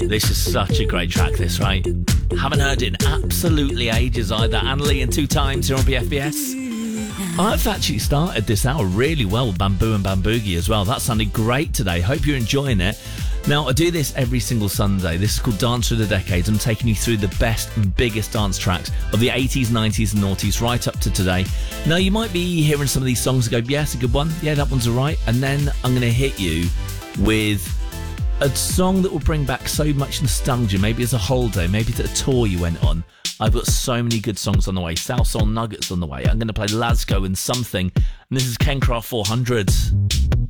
This is such a great track, this, right? Haven't heard it in absolutely ages either. Annalie and Two Times here on BFBS. I've actually started this hour really well with Bamboo and Bamboogie as well. That sounded great today. Hope you're enjoying it. Now, I do this every single Sunday. This is called Dance Through the Decades. I'm taking you through the best and biggest dance tracks of the 80s, 90s and noughties right up to today. Now, you might be hearing some of these songs and go, yeah, it's a good one. Yeah, that one's all right. And then I'm going to hit you with a song that will bring back so much nostalgia. Maybe it's a holiday, maybe it's a tour you went on. I've got so many good songs on the way. South Soul Nuggets on the way. I'm going to play Lasco and Something. And this is Kencraft 400.